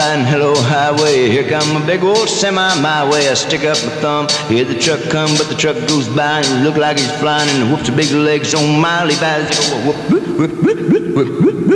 And hello highway, here come a big old semi my way. I stick up my thumb, hear the truck come, but the truck goes by and it look like he's flying and whoops the big legs on Miley by.